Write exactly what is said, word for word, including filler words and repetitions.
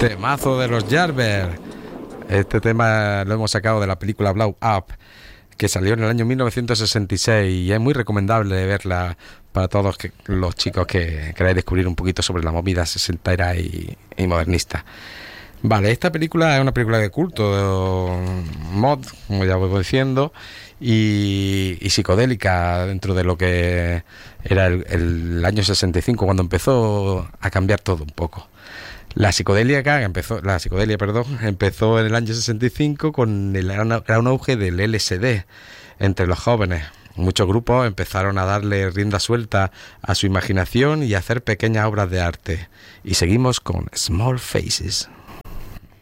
Temazo de los Yardbirds. Este tema lo hemos sacado de la película Blow Up, que salió en el año mil novecientos sesenta y seis, y es muy recomendable verla para todos que, los chicos que queráis descubrir un poquito sobre la movida sesentera y, y modernista. Vale, esta película es una película de culto, mod, como ya voy diciendo, y, y psicodélica dentro de lo que era el, el año sesenta y cinco, cuando empezó a cambiar todo un poco. La psicodelia empezó, la psicodelia, perdón, empezó en el año sesenta y cinco con el gran auge del L S D entre los jóvenes. Muchos grupos empezaron a darle rienda suelta a su imaginación y a hacer pequeñas obras de arte. Y seguimos con Small Faces.